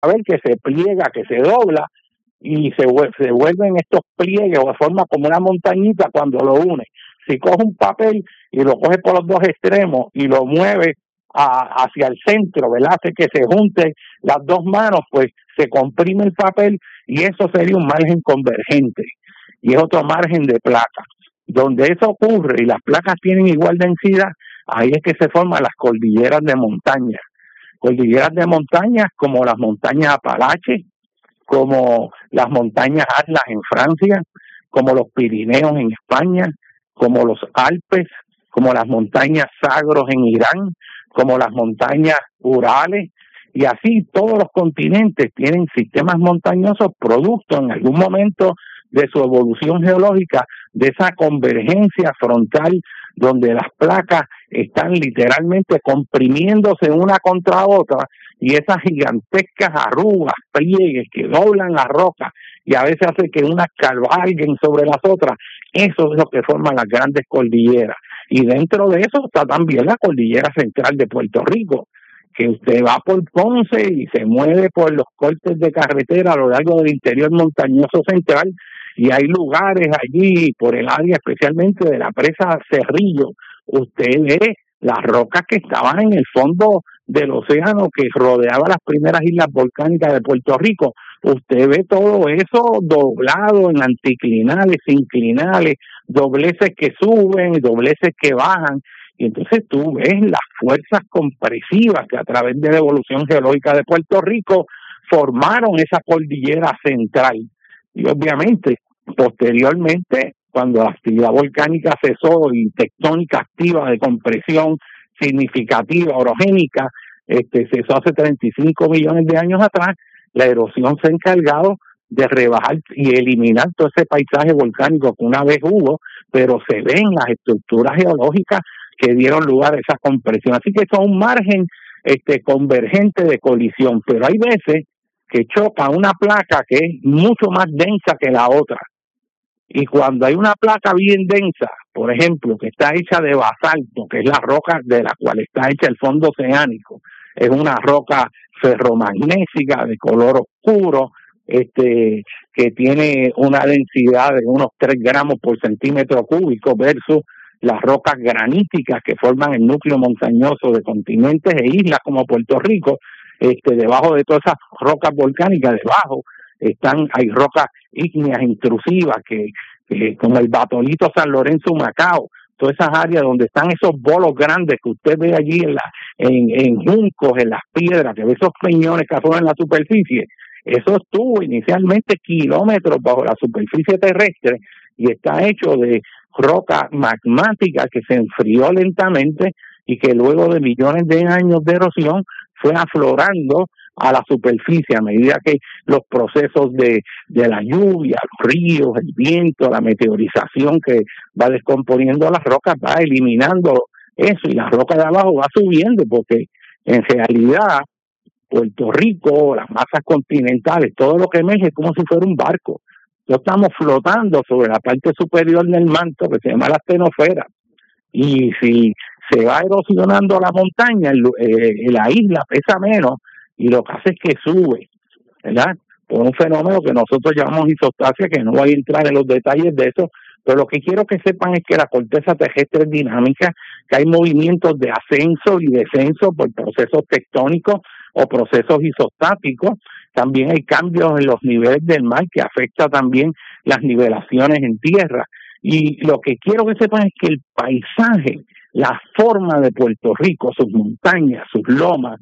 a ver que se pliega, que se dobla y se vuelven estos pliegues o forma como una montañita cuando lo une. Si coge un papel y lo coge por los dos extremos y lo mueve hacia el centro, ¿verdad? Hace que se junten las dos manos, pues se comprime el papel y eso sería un margen convergente y es otro margen de placa. Donde eso ocurre y las placas tienen igual densidad, ahí es que se forman las cordilleras de montaña. Cordilleras de montañas como las montañas Apalache, como las montañas Atlas en Francia, como los Pirineos en España, como los Alpes, como las montañas Zagros en Irán, como las montañas Urales, y así todos los continentes tienen sistemas montañosos producto en algún momento de su evolución geológica, de esa convergencia frontal donde las placas están literalmente comprimiéndose una contra otra y esas gigantescas arrugas, pliegues que doblan la roca y a veces hace que unas cabalguen sobre las otras, eso es lo que forman las grandes cordilleras. Y dentro de eso está también la cordillera central de Puerto Rico, que usted va por Ponce y se mueve por los cortes de carretera a lo largo del interior montañoso central, y hay lugares allí por el área especialmente de la presa Cerrillo, usted ve las rocas que estaban en el fondo del océano que rodeaba las primeras islas volcánicas de Puerto Rico. Usted ve todo eso doblado en anticlinales, inclinales, dobleces que suben, dobleces que bajan, y entonces tú ves las fuerzas compresivas que a través de la evolución geológica de Puerto Rico formaron esa cordillera central. Y obviamente, posteriormente, cuando la actividad volcánica cesó y tectónica activa de compresión significativa, orogénica, cesó hace 35 millones de años atrás, la erosión se ha encargado de rebajar y eliminar todo ese paisaje volcánico que una vez hubo, pero se ven las estructuras geológicas que dieron lugar a esa compresión. Así que eso es un margen convergente de colisión, pero hay veces que choca una placa que es mucho más densa que la otra. Y cuando hay una placa bien densa, por ejemplo, que está hecha de basalto, que es la roca de la cual está hecha el fondo oceánico, es una roca ferromagnésica de color oscuro, que tiene una densidad de unos 3 gramos por centímetro cúbico versus las rocas graníticas que forman el núcleo montañoso de continentes e islas como Puerto Rico. Debajo de todas esas rocas volcánicas, debajo hay rocas ígneas intrusivas que como el Batolito San Lorenzo Macao, todas esas áreas donde están esos bolos grandes que usted ve allí en juncos, en las piedras, que ve esos peñones que asoman en la superficie. Eso estuvo inicialmente kilómetros bajo la superficie terrestre y está hecho de roca magmática que se enfrió lentamente y que luego de millones de años de erosión fue aflorando a la superficie a medida que los procesos de la lluvia, los ríos, el viento, la meteorización que va descomponiendo las rocas, va eliminando eso y la roca de abajo va subiendo, porque en realidad Puerto Rico, las masas continentales, todo lo que emerge es como si fuera un barco. No estamos flotando sobre la parte superior del manto que se llama la astenosfera. Y si se va erosionando la montaña, la isla pesa menos y lo que hace es que sube, ¿verdad? Por un fenómeno que nosotros llamamos isostasia, que no voy a entrar en los detalles de eso, pero lo que quiero que sepan es que la corteza terrestre es dinámica, que hay movimientos de ascenso y descenso por procesos tectónicos o procesos isostáticos. También hay cambios en los niveles del mar que afecta también las nivelaciones en tierra. Y lo que quiero que sepan es que el paisaje, la forma de Puerto Rico, sus montañas, sus lomas,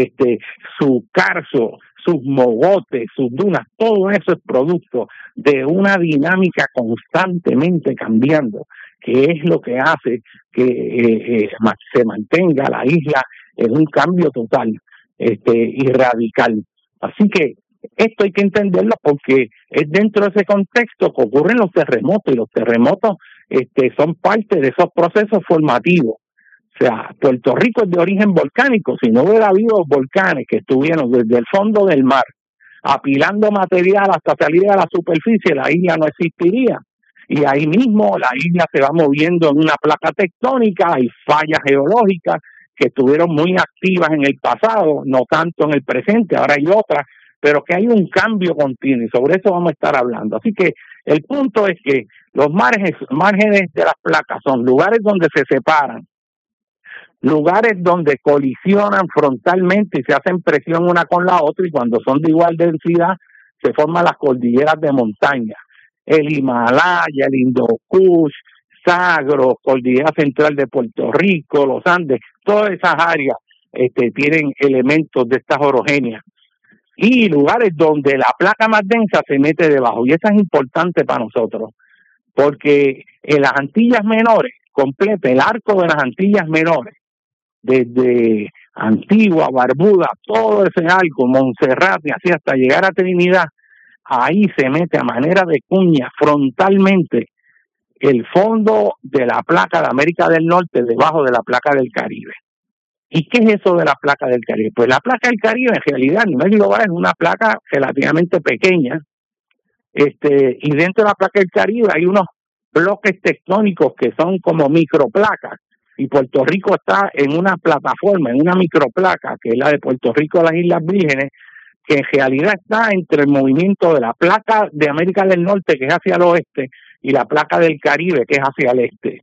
su carso, sus mogotes, sus dunas, todo eso es producto de una dinámica constantemente cambiando, que es lo que hace que se mantenga la isla en un cambio total y radical. Así que esto hay que entenderlo porque es dentro de ese contexto que ocurren los terremotos, y los terremotos son parte de esos procesos formativos. O sea, Puerto Rico es de origen volcánico. Si no hubiera habido volcanes que estuvieron desde el fondo del mar apilando material hasta salir a la superficie, la isla no existiría. Y ahí mismo la isla se va moviendo en una placa tectónica, hay fallas geológicas que estuvieron muy activas en el pasado, no tanto en el presente, ahora hay otras pero que hay un cambio continuo y sobre eso vamos a estar hablando. Así que el punto es que los márgenes de las placas son lugares donde se separan, lugares donde colisionan frontalmente y se hacen presión una con la otra, y cuando son de igual densidad se forman las cordilleras de montaña, el Himalaya, el Indo Kush, Sagro, Cordillera Central de Puerto Rico, los Andes, todas esas áreas tienen elementos de estas orogenias, y lugares donde la placa más densa se mete debajo, y eso es importante para nosotros, porque en las Antillas Menores, completa el arco de las Antillas Menores, desde Antigua, Barbuda, todo ese arco, Montserrat y así hasta llegar a Trinidad, ahí se mete a manera de cuña frontalmente el fondo de la placa de América del Norte debajo de la placa del Caribe. ¿Y qué es eso de la placa del Caribe? Pues la placa del Caribe en realidad a nivel global es una placa relativamente pequeña, y dentro de la placa del Caribe hay unos bloques tectónicos que son como microplacas, y Puerto Rico está en una plataforma, en una microplaca, que es la de Puerto Rico a las Islas Vírgenes, que en realidad está entre el movimiento de la placa de América del Norte, que es hacia el oeste, y la placa del Caribe, que es hacia el este.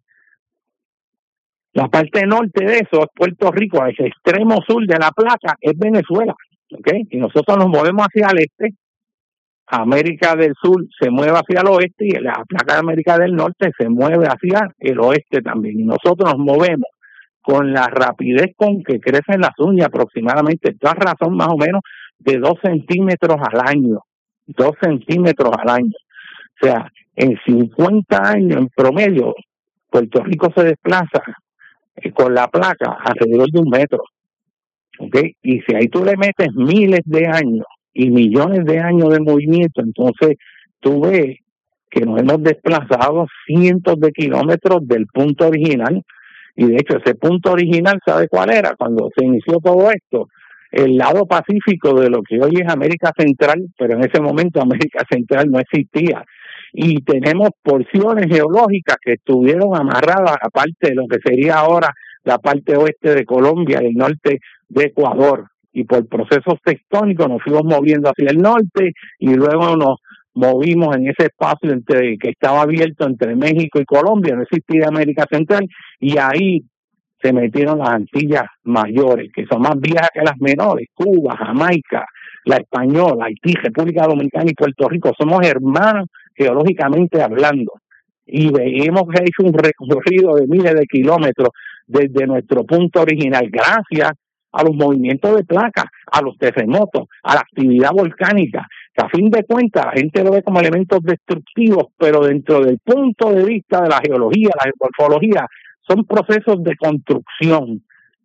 La parte norte de eso es Puerto Rico, el extremo sur de la placa es Venezuela, ¿ok? Y nosotros nos movemos hacia el este, América del Sur se mueve hacia el oeste y la placa de América del Norte se mueve hacia el oeste también. Y nosotros nos movemos con la rapidez con que crecen las uñas, aproximadamente, esta razón más o menos de 2 centímetros al año. 2 centímetros al año. O sea, en 50 años en promedio, Puerto Rico se desplaza con la placa alrededor de 1 metro. ¿Ok? Y si ahí tú le metes miles de años y millones de años de movimiento, entonces tú ves que nos hemos desplazado cientos de kilómetros del punto original, y de hecho ese punto original, ¿sabe cuál era? Cuando se inició todo esto, el lado pacífico de lo que hoy es América Central, pero en ese momento América Central no existía, y tenemos porciones geológicas que estuvieron amarradas, aparte de lo que sería ahora la parte oeste de Colombia y el norte de Ecuador, y por procesos tectónicos nos fuimos moviendo hacia el norte y luego nos movimos en ese espacio que estaba abierto entre México y Colombia, no existía América Central, y ahí se metieron las Antillas mayores, que son más viejas que las menores, Cuba, Jamaica, la Española, Haití, República Dominicana y Puerto Rico. Somos hermanos geológicamente hablando, y hemos hecho un recorrido de miles de kilómetros desde nuestro punto original, gracias a los movimientos de placas, a los terremotos, a la actividad volcánica, que a fin de cuentas la gente lo ve como elementos destructivos, pero dentro del punto de vista de la geología, la geomorfología, son procesos de construcción.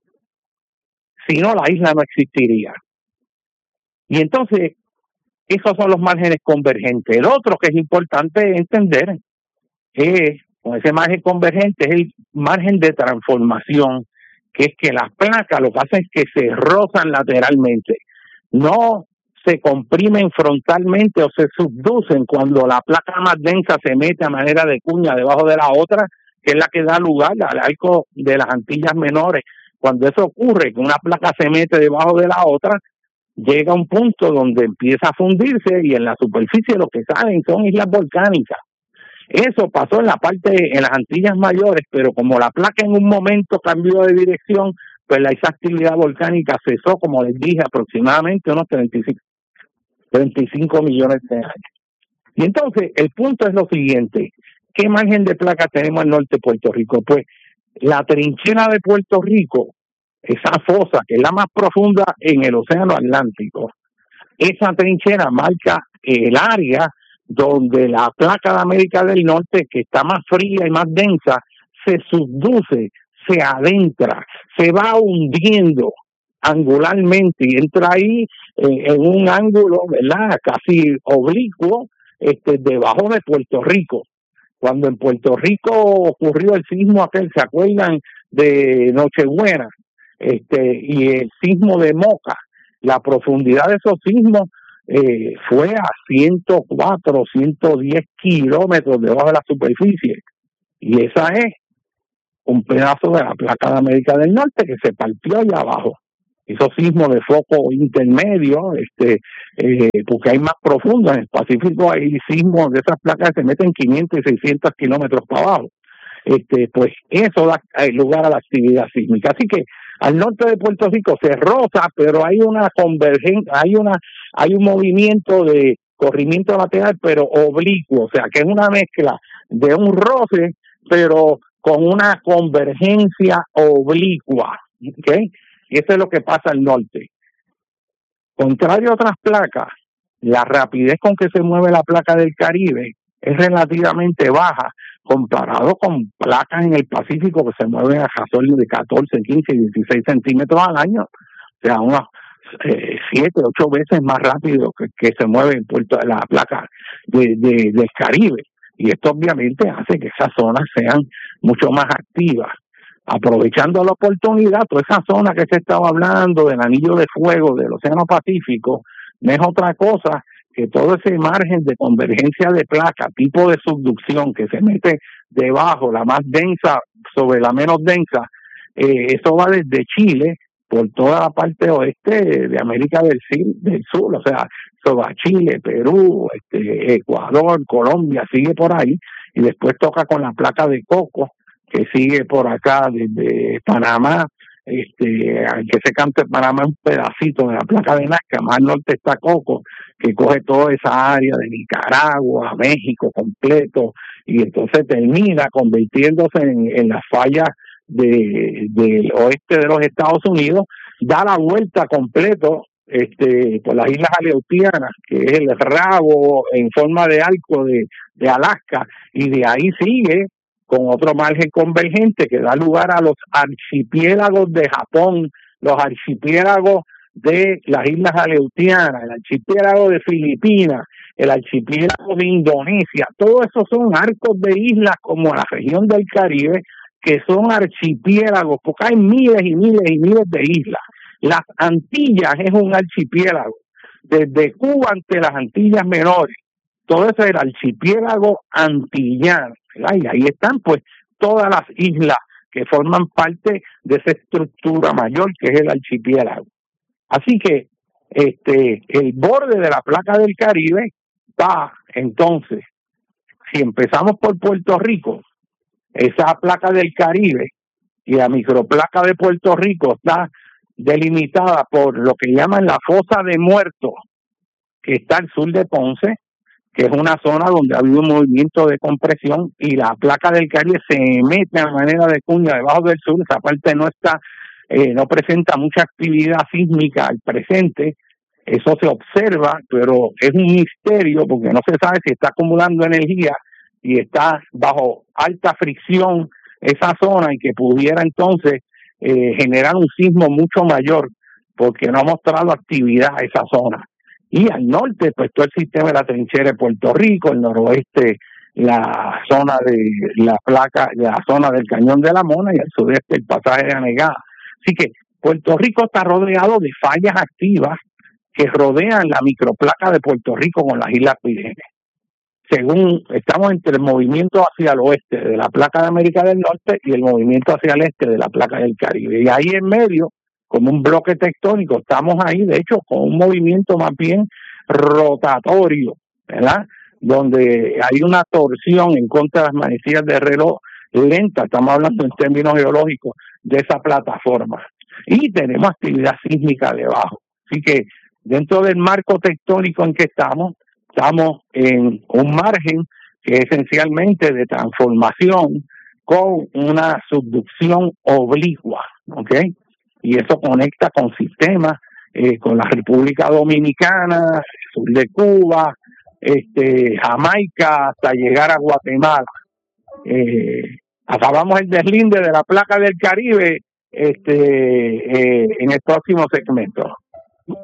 Si no, la isla no existiría. Y entonces, esos son los márgenes convergentes. El otro que es importante entender es, con ese margen convergente, es el margen de transformación, que es que las placas lo que hacen es que se rozan lateralmente, no se comprimen frontalmente o se subducen cuando la placa más densa se mete a manera de cuña debajo de la otra, que es la que da lugar al arco de las Antillas Menores. Cuando eso ocurre, que una placa se mete debajo de la otra, llega a un punto donde empieza a fundirse y en la superficie lo que salen son islas volcánicas. Eso pasó en las Antillas Mayores, pero como la placa en un momento cambió de dirección, pues esa actividad volcánica cesó, como les dije, aproximadamente unos 35 millones de años. Y entonces, el punto es lo siguiente: ¿qué margen de placa tenemos al norte de Puerto Rico? Pues la trinchera de Puerto Rico, esa fosa, que es la más profunda en el Océano Atlántico, esa trinchera marca el área donde la placa de América del Norte, que está más fría y más densa, se subduce, se adentra, se va hundiendo angularmente y entra ahí en un ángulo, ¿verdad?, casi oblicuo, debajo de Puerto Rico. Cuando en Puerto Rico ocurrió el sismo aquel, ¿se acuerdan de Nochebuena? Y el sismo de Moca, la profundidad de esos sismos fue a 104, 110 kilómetros debajo de la superficie, y esa es un pedazo de la placa de América del Norte que se partió allá abajo. esos sismos de foco intermedio, porque hay más profundo. En el Pacífico hay sismos de esas placas que se meten 500 y 600 kilómetros para abajo. Pues eso da lugar a la actividad sísmica. Así que al norte de Puerto Rico se roza, pero hay una convergencia, hay un movimiento de corrimiento lateral, pero oblicuo, o sea, que es una mezcla de un roce, pero con una convergencia oblicua, ¿ok? Y eso es lo que pasa al norte. Contrario a otras placas, la rapidez con que se mueve la placa del Caribe es relativamente baja comparado con placas en el Pacífico que se mueven a razón de 14, 15, 16 centímetros al año. O sea, unas 7, 8 veces más rápido que se mueve en la placa del Caribe. Y esto obviamente hace que esas zonas sean mucho más activas. Aprovechando la oportunidad, toda esa zona que se estaba hablando del anillo de fuego del Océano Pacífico, no es otra cosa que todo ese margen de convergencia de placa, tipo de subducción que se mete debajo, la más densa sobre la menos densa, eso va desde Chile por toda la parte oeste de América del Sur, o sea, eso va Chile, Perú, Ecuador, Colombia, sigue por ahí, y después toca con la placa de Coco, que sigue por acá desde Panamá, que se cante Panamá un pedacito de la placa de Nazca, más al norte está Coco, que coge toda esa área de Nicaragua, México completo, y entonces termina convirtiéndose en las fallas del oeste de los Estados Unidos, da la vuelta completo por las Islas Aleutianas, que es el rabo en forma de arco de Alaska, y de ahí sigue con otro margen convergente que da lugar a los archipiélagos de Japón, los archipiélagos de las Islas Aleutianas, el archipiélago de Filipinas, el archipiélago de Indonesia. Todo eso son arcos de islas como la región del Caribe, que son archipiélagos, porque hay miles y miles y miles de islas. Las Antillas es un archipiélago, desde Cuba ante las Antillas Menores. Todo eso es el archipiélago antillano, ¿verdad? Y ahí están pues todas las islas que forman parte de esa estructura mayor que es el archipiélago. Así que el borde de la placa del Caribe va entonces, si empezamos por Puerto Rico, esa placa del Caribe y la microplaca de Puerto Rico está delimitada por lo que llaman la fosa de muertos, que está al sur de Ponce, que es una zona donde ha habido un movimiento de compresión, y la placa del Caribe se mete a manera de cuña debajo del sur. Esa parte no está, no presenta mucha actividad sísmica al presente. Eso se observa, pero es un misterio porque no se sabe si está acumulando energía y está bajo alta fricción esa zona, y que pudiera entonces generar un sismo mucho mayor porque no ha mostrado actividad a esa zona. Y al norte, pues todo el sistema de la trinchera de Puerto Rico, el noroeste, la zona de la placa, la zona del Cañón de la Mona, y al sudeste el pasaje de Anegada. Así que Puerto Rico está rodeado de fallas activas que rodean la microplaca de Puerto Rico con las Islas Vírgenes. Según estamos entre el movimiento hacia el oeste de la placa de América del Norte y el movimiento hacia el este de la placa del Caribe. Y ahí en medio, como un bloque tectónico, estamos ahí, de hecho, con un movimiento más bien rotatorio, ¿verdad? Donde hay una torsión en contra de las manecillas de reloj lenta, estamos hablando en términos geológicos, de esa plataforma. Y tenemos actividad sísmica debajo. Así que dentro del marco tectónico en que estamos en un margen que es esencialmente de transformación con una subducción oblicua, ¿ok? Y eso conecta con sistemas, con la República Dominicana, sur de Cuba, Jamaica, hasta llegar a Guatemala. Acabamos el deslinde de la placa del Caribe en el próximo segmento.